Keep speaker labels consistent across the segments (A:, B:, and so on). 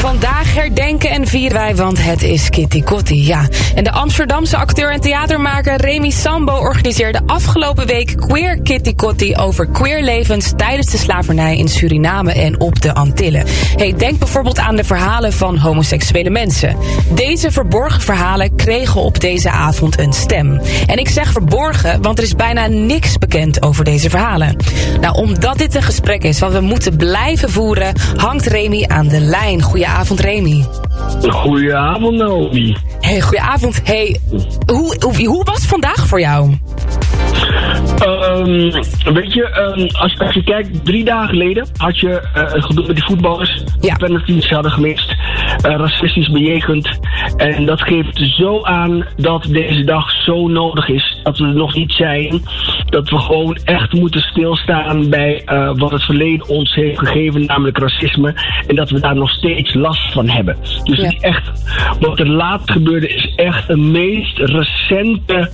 A: Vandaag herdenken en vieren wij, want het is Kitty Kotti, ja. En de Amsterdamse acteur en theatermaker Remy Sambo organiseerde afgelopen week Queer Kitty Kotti over queerlevens tijdens de slavernij in Suriname en op de Antillen. Hey, denk bijvoorbeeld aan de verhalen van homoseksuele mensen. Deze verborgen verhalen kregen op deze avond een stem. En ik zeg verborgen, want er is bijna niks bekend over deze verhalen. Nou, omdat dit een gesprek is wat we moeten blijven voeren, hangt Remy aan de lijn. Goedenavond, Remy.
B: Goedenavond, Naomi.
A: Hey, goedenavond. Hey, hoe was het vandaag voor jou?
B: Weet je, als je kijkt, 3 dagen geleden had je het gedoe met die voetballers.
A: Ja.
B: Penalties hadden gemist, racistisch bejegend. En dat geeft zo aan dat deze dag zo nodig is. Dat we er nog niet zijn. Dat we gewoon echt moeten stilstaan bij wat het verleden ons heeft gegeven, namelijk racisme. En dat we daar nog steeds last van hebben. Dus
A: Ja.
B: het is echt, wat er laatst gebeurde is echt een meest recente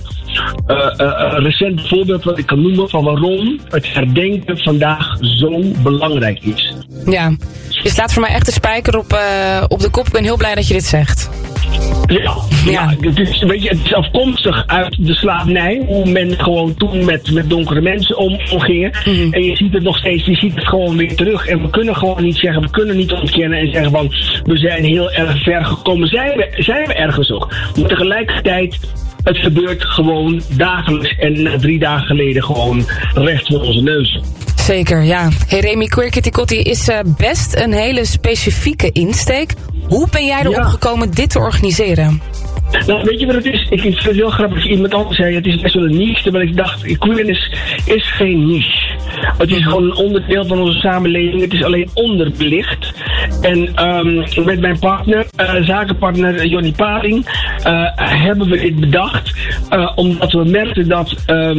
B: voorbeeld wat ik kan noemen van waarom het herdenken vandaag zo belangrijk is.
A: Ja, je slaat voor mij echt de spijker op de kop. Ik ben heel blij dat je dit zegt.
B: Ja. Het is, weet je, het is afkomstig uit de slavernij, hoe men gewoon toen met donkere mensen omging.
A: Mm-hmm.
B: En je ziet het nog steeds, je ziet het gewoon weer terug. En we kunnen gewoon niet zeggen, we kunnen niet ontkennen en zeggen van, we zijn heel erg ver gekomen. Zijn we ergens ook. Maar tegelijkertijd, het gebeurt gewoon dagelijks en 3 dagen geleden gewoon recht voor onze neus.
A: Zeker, ja. Hey Remy, Queer Kitty Kotti is best een hele specifieke insteek. Hoe ben jij erop gekomen dit te organiseren?
B: Nou, weet je wat het is? Ik vind het heel grappig. Iemand anders zei, het is best wel een niche. Maar ik dacht, queerness is geen niche. Het is gewoon een onderdeel van onze samenleving. Het is alleen onderbelicht. En met mijn partner, zakenpartner Jonny Paring, hebben we dit bedacht. Omdat we merkten dat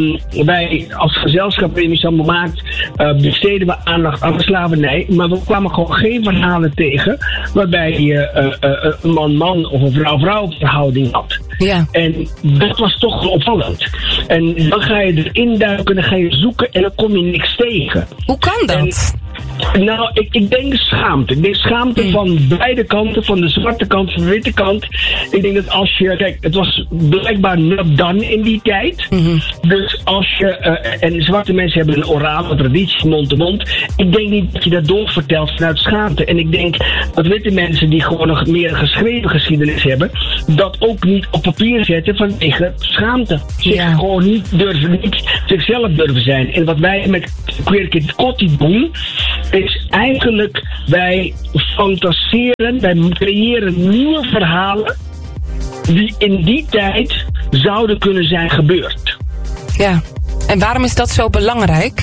B: wij als gezelschap Remy Sambo maakt, besteden we aandacht aan de slavernij. Maar we kwamen gewoon geen verhalen tegen waarbij je een man-man of een vrouw-vrouw verhouding had.
A: Ja.
B: En dat was toch wel opvallend. En dan ga je erin duiken, dan ga je zoeken en dan kom je niks tegen.
A: Hoe kan dat?
B: Nou, ik denk schaamte. Ik denk schaamte van beide kanten, van de zwarte kant, van de witte kant. Ik denk dat als je, kijk, het was blijkbaar not done in die tijd.
A: Mm-hmm.
B: Dus als je, en zwarte mensen hebben een orale traditie, mond-to-mond. Ik denk niet dat je dat doorvertelt vanuit schaamte. En ik denk dat witte mensen die gewoon nog meer een geschreven geschiedenis hebben, dat ook niet op papier zetten vanwege schaamte. Gewoon niet zichzelf durven zijn. En wat wij met Queer Kitty Kotti doen, is eigenlijk wij fantaseren, wij creëren nieuwe verhalen die in die tijd zouden kunnen zijn gebeurd.
A: Ja. En waarom is dat zo belangrijk?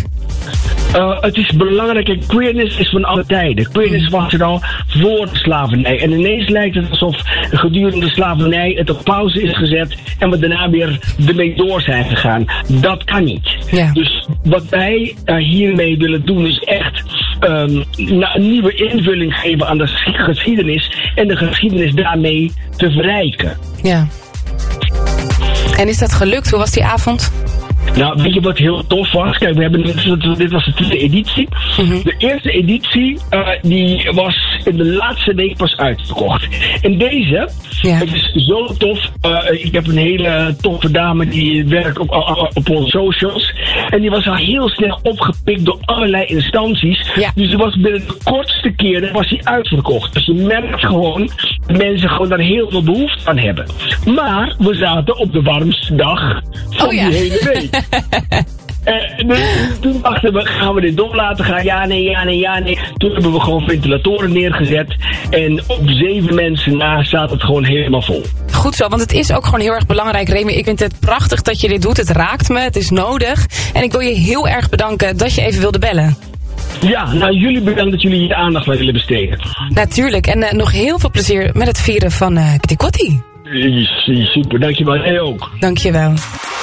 B: Het is belangrijk, queerness is van alle tijden. Queerness was er al voor de slavernij. En ineens lijkt het alsof gedurende de slavernij het op pauze is gezet en we daarna weer ermee door zijn gegaan. Dat kan niet.
A: Ja.
B: Dus wat wij hiermee willen doen is echt een nieuwe invulling geven aan de geschiedenis en de geschiedenis daarmee te verrijken.
A: Ja. En is dat gelukt? Hoe was die avond?
B: Nou, weet je wat heel tof was? Kijk, dit was de 2e editie.
A: Mm-hmm.
B: De eerste editie, die was in de laatste week pas uitverkocht. En deze, het is zo tof. Ik heb een hele toffe dame die werkt op onze socials. En die was al heel snel opgepikt door allerlei instanties.
A: Ja.
B: Dus er was binnen de kortste keren was die uitverkocht. Dus je merkt gewoon dat mensen gewoon daar heel veel behoefte aan hebben. Maar we zaten op de warmste dag van die hele week. Dus toen dachten we, gaan we dit door laten gaan? Ja, nee. Toen hebben we gewoon ventilatoren neergezet. En op 7 mensen na staat het gewoon helemaal vol.
A: Goed zo, want het is ook gewoon heel erg belangrijk, Remy. Ik vind het prachtig dat je dit doet. Het raakt me, het is nodig. En ik wil je heel erg bedanken dat je even wilde bellen.
B: Ja, nou jullie bedankt dat jullie hier aandacht aan willen besteden.
A: Natuurlijk, en nog heel veel plezier met het vieren van Kitty Kotti.
B: Super, dankjewel. Jij ook.
A: Dankjewel.